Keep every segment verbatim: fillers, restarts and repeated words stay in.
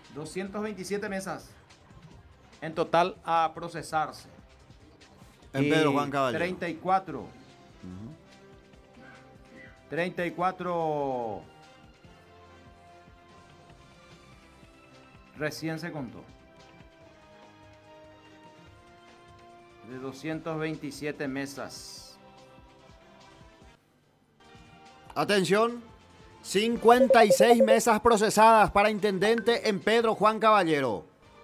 doscientas veintisiete mesas en total a procesarse. En Y Pedro Juan Caballero. treinta y cuatro. treinta y cuatro recién se contó. De doscientas veintisiete mesas. Atención, cincuenta y seis mesas procesadas para intendente en Pedro Juan Caballero.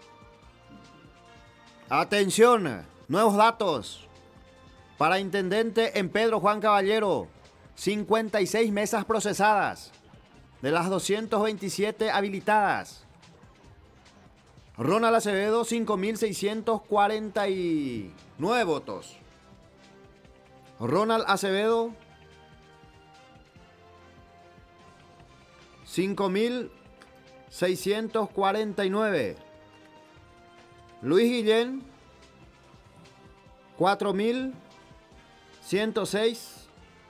Atención, nuevos datos. Para intendente en Pedro Juan Caballero, cincuenta y seis mesas procesadas de las doscientas veintisiete habilitadas. Ronald Acevedo, cinco mil seiscientos cuarenta y nueve votos. Ronald Acevedo, cinco mil seiscientos cuarenta y nueve. Luis Guillén, cuatro mil ciento seis.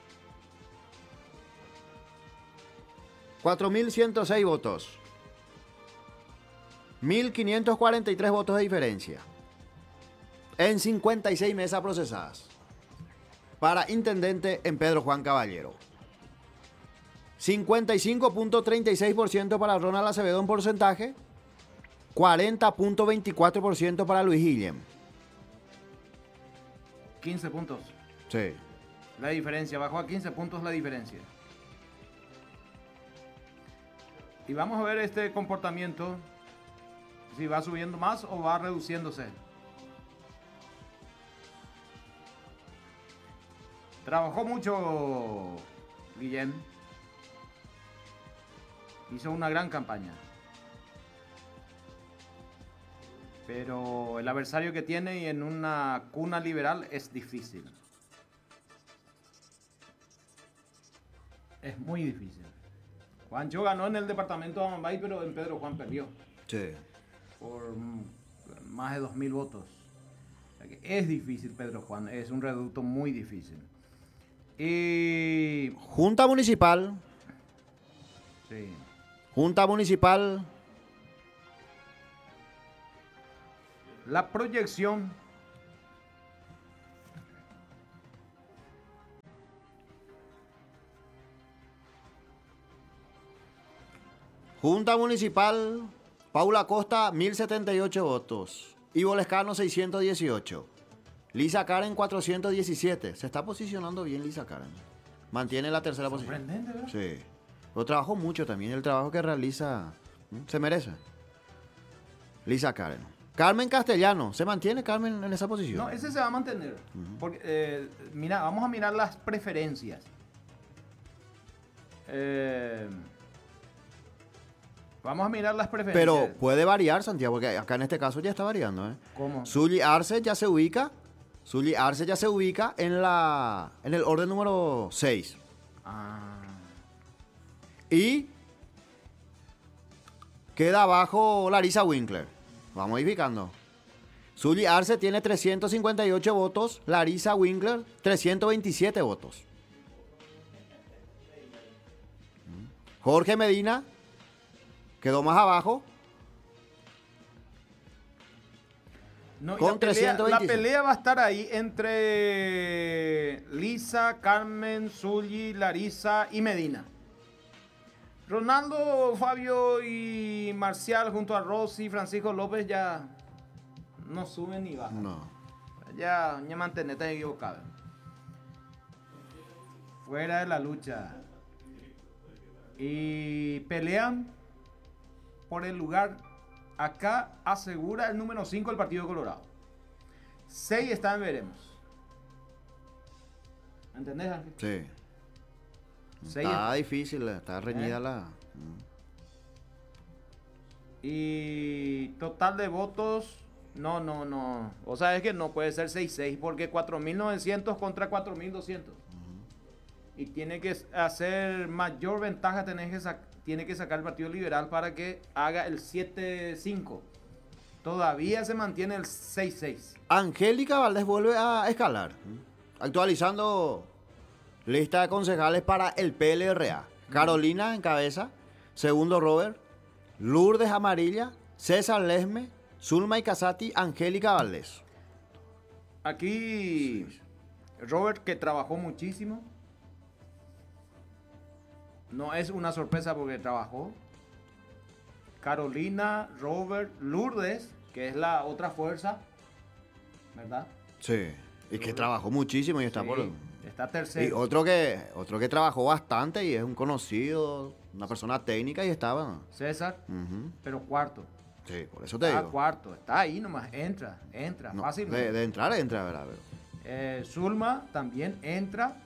cuatro mil ciento seis votos. mil quinientos cuarenta y tres votos de diferencia. En cincuenta y seis mesas procesadas. Para intendente en Pedro Juan Caballero. cincuenta y cinco punto treinta y seis por ciento para Ronald Acevedo en porcentaje. cuarenta punto veinticuatro por ciento para Luis Guillem. quince puntos. Sí. La diferencia, bajó a quince puntos la diferencia. Y vamos a ver este comportamiento, si va subiendo más o va reduciéndose. Trabajó mucho Guillén. Hizo una gran campaña. Pero el adversario que tiene y en una cuna liberal es difícil. Es muy difícil. Juancho ganó en el departamento de Amambay, pero en Pedro Juan perdió. Sí. Por más de dos mil votos. O sea que es difícil Pedro Juan, es un reducto muy difícil. Y... Junta Municipal. Sí. Junta Municipal. La proyección Junta Municipal, Paula Costa, mil setenta y ocho votos. Ivo Lescano, seiscientos dieciocho. Lisa Karen, cuatrocientos diecisiete. Se está posicionando bien Lisa Karen. Mantiene la tercera posición. sorprendente, ¿verdad? Sí. Pero trabajó mucho también. El trabajo que realiza se merece. Lisa Karen. Carmen Castellano. ¿Se mantiene Carmen en esa posición? No, ese se va a mantener. Uh-huh. Porque, eh, mira, vamos a mirar las preferencias. Eh, vamos a mirar las preferencias. Pero puede variar, Santiago, porque acá en este caso ya está variando. ¿eh? ¿Cómo? Zully Arce ya se ubica. Zully Arce ya se ubica en, la, en el orden número seis. Ah. Y queda abajo Larisa Winkler. Vamos modificando. Zully Arce tiene trescientos cincuenta y ocho votos. Larisa Winkler, trescientos veintisiete votos. Jorge Medina quedó más abajo. No, con la, pelea, trescientos veintiséis. La pelea va a estar ahí entre Lisa, Carmen, Zully, Larisa y Medina. Ronaldo, Fabio y Marcial junto a Rossi y Francisco López ya no suben ni bajan. No. Ya, ya mantenete equivocado. Fuera de la lucha. Y pelean por el lugar. Acá asegura el número cinco el Partido Colorado. seis está en veremos. ¿Entendés, Ángel? Sí. Seis Está está. difícil, está reñida ¿Eh? la... Y total de votos, no, no, no. O sea, es que no puede ser seis seis porque cuatro mil novecientos contra cuatro mil doscientos. Uh-huh. Y tiene que hacer mayor ventaja, tenés que sac- tiene que sacar el Partido Liberal para que haga el siete cinco. Todavía se mantiene el seis seis. Angélica Valdés vuelve a escalar, actualizando lista de concejales para el P L R A. Carolina en cabeza, segundo Robert, Lourdes Amarilla, César Lesme, Zulma y Casati, Angélica Valdés. Aquí Robert, que trabajó muchísimo. No es una sorpresa porque trabajó. Carolina, Robert, Lourdes, que es la otra fuerza, ¿verdad? Sí, y que trabajó muchísimo y está Sí, por... está Y tercero. otro que, otro que trabajó bastante y es un conocido, una persona técnica y estaba... César, Ujú. pero cuarto. Sí, por eso te Ah, digo. cuarto. Está ahí nomás. Entra, entra. No, fácil. de, de entrar, entra, ¿verdad? Eh, Zulma también entra.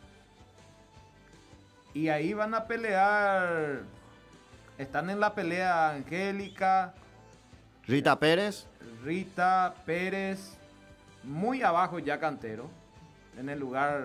Y ahí van a pelear. Están en la pelea Angélica, Rita Pérez, Rita, Pérez. Muy abajo ya Cantero. En el lugar.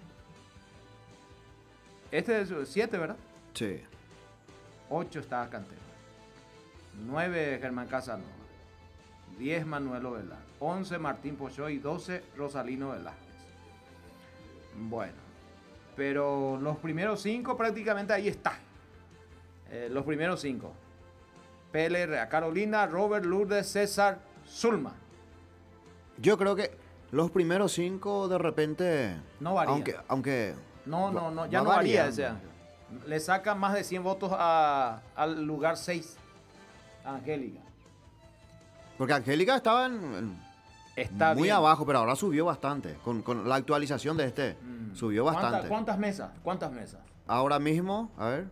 Este es siete, ¿verdad? sí. ocho está Cantero. nueve Germán Casanova. diez Manuel Ovelar. once Martín Pochoy. doce Rosalino Velázquez. Bueno. Pero los primeros cinco prácticamente ahí está. Eh, los primeros cinco. P L R A, Carolina, Robert, Lourdes, César, Zulma. Yo creo que los primeros cinco de repente... No varía. Aunque, aunque No, no, no, ya va no varía variando. ese Ángel. Le saca más de cien votos a- al lugar seis. A Angélica. Porque Angélica estaba en- en- Está muy bien. abajo, pero ahora subió bastante. Con, con la actualización de este, Mm. subió ¿Cuánta- bastante. ¿Cuántas mesas? ¿Cuántas mesas? Ahora mismo, a ver,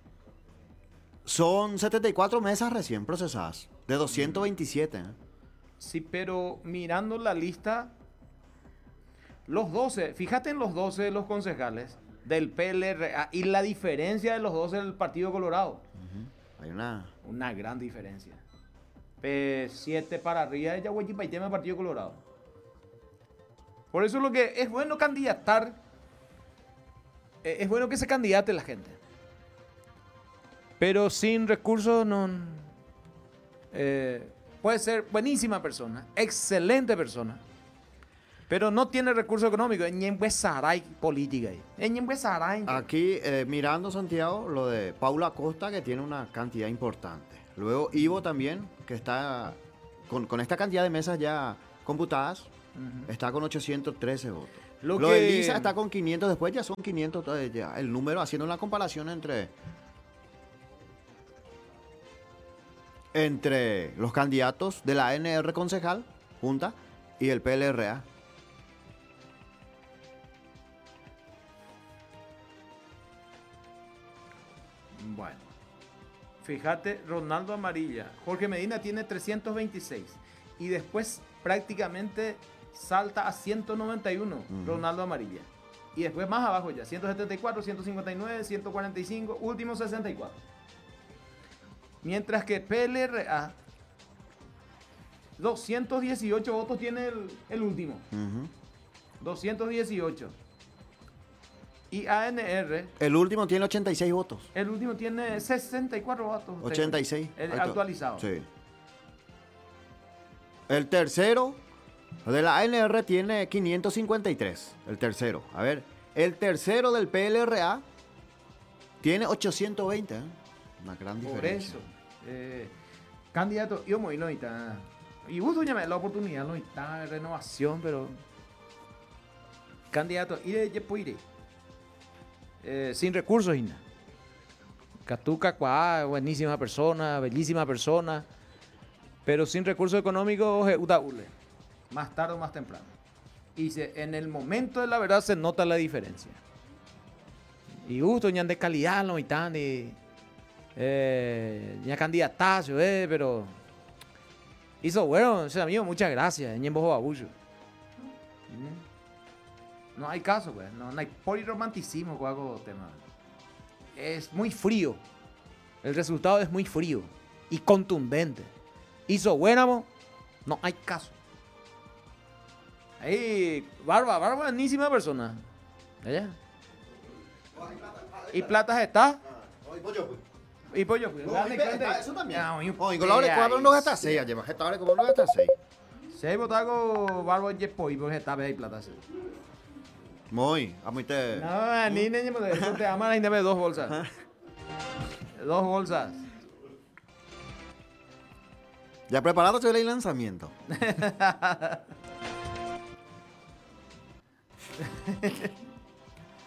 son setenta y cuatro mesas recién procesadas, de doscientos veintisiete. ¿eh? Sí, pero mirando la lista, los doce, fíjate en los doce de los concejales del P L R A y la diferencia de los doce del Partido Colorado. Hay una... Una gran diferencia. P siete para arriba de Yaguachipa y tema Partido Colorado. Por eso lo que es bueno candidatar, eh, es bueno que se candidate la gente. Pero sin recursos no... eh, puede ser buenísima persona, excelente persona, pero no tiene recursos económicos. En Ñembesaray política. En Ñembesaray. Aquí, eh, mirando Santiago, lo de Paula Costa, que tiene una cantidad importante. Luego Ivo también, que está con, con esta cantidad de mesas ya computadas, Ujú. está con ochocientos trece votos. Lo Lo, que- de Lisa está con quinientos, después ya son quinientos, entonces ya el número, haciendo una comparación entre, entre los candidatos de la A N R concejal, Junta, y el P L R A. Bueno, fíjate, Ronaldo Amarilla. Jorge Medina tiene trescientos veintiséis. Y después prácticamente salta a ciento noventa y uno, Ujú. Ronaldo Amarilla. Y después más abajo ya, ciento setenta y cuatro, ciento cincuenta y nueve, ciento cuarenta y cinco, último sesenta y cuatro. Mientras que P L R A, doscientos dieciocho votos tiene el, el último. Ujú. doscientos dieciocho. Y A N R, El último tiene ochenta y seis votos. el último tiene sesenta y cuatro votos. ochenta y seis. El Ahí está. actualizado. Sí. El tercero de la A N R tiene quinientos cincuenta y tres. El tercero. A ver. El tercero del P L R A tiene ochocientos veinte. ¿eh? Una gran Por diferencia. eso. Eh, candidato, yo muy no está. Y vos doña la oportunidad, no está de renovación, pero. Candidato, iré, ya puede ir. Eh, sin recursos, Ina. Catuca, cuá, buenísima persona, bellísima persona, pero sin recursos económicos, eh, uta ule. Más tarde o más temprano. Y se- en el momento de la verdad se nota la diferencia. Y gusto, ñan de calidad, no y tan, y, eh, ña candidatazo, eh, pero hizo bueno, o sea, amigo, muchas gracias, ñen bojo babullo. ¿Mm? No hay caso, pues, no, no hay poliromanticismo con algo tema. Es muy frío. El resultado es muy frío y contundente. Hizo Buenamo, no hay caso. Ahí, Barba, Barba, buenísima persona. Allá. Y Platas está. Y pollo, pues. dale cuenta. Eso también. Ah, oye, Oye, con la hora de cuatro no gasta sí. seis. Lleva esta hora como no gasta seis. Si hay botago, Barba, y pollo, pues está ahí Platas. Muy. A muy te. No, ni ni eso te aman y dame dos bolsas. Dos bolsas. Ya preparado el lanzamiento.